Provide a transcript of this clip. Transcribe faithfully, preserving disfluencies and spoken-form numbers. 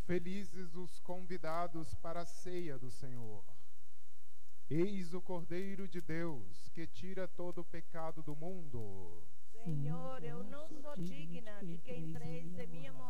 Felizes os convidados para a ceia do Senhor. Eis o Cordeiro de Deus, que tira todo o pecado do mundo. Senhor, eu não sou digna de que entreis em minha morada,